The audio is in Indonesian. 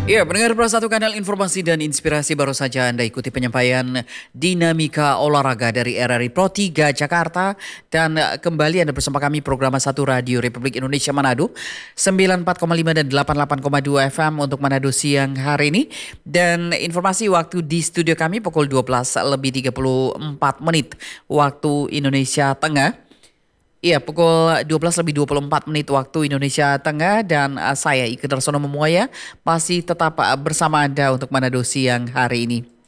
Ya, pendengar Pro Satu Kanal Informasi dan Inspirasi, baru saja Anda ikuti penyampaian Dinamika Olahraga dari RRI Pro 3 Jakarta. Dan kembali Anda bersama kami program Satu Radio Republik Indonesia Manado 94,5 dan 88,2 FM untuk Manado siang hari ini. Dan informasi waktu di studio kami pukul 12 lebih 34 menit waktu Indonesia Tengah. Iya, pukul 12 lebih 24 menit waktu Indonesia Tengah, dan saya Ike Darsono Memuaya masih tetap bersama Anda untuk Manado siang hari ini.